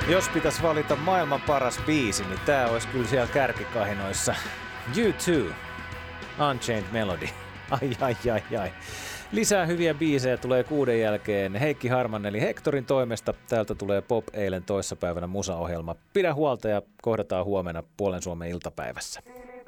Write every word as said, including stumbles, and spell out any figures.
Jos pitäisi valita maailman paras biisi, niin tää olisi kyllä siellä kärkikahinoissa. U two, Unchained Melody. Ai, ai, ai, ai. Lisää hyviä biisejä tulee kuuden jälkeen Heikki Harman eli Hektorin toimesta. Täältä tulee Pop eilen toissapäivänä musaohjelma. Pidä huolta ja kohdataan huomenna Puolen Suomen iltapäivässä.